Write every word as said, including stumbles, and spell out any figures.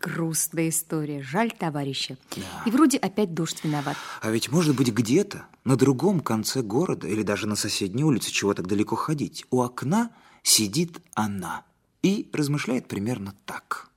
Грустная история. Жаль товарища. Да. И вроде опять дождь виноват. А ведь, может быть, где-то на другом конце города или даже на соседней улице, чего так далеко ходить, у окна сидит она и размышляет примерно так.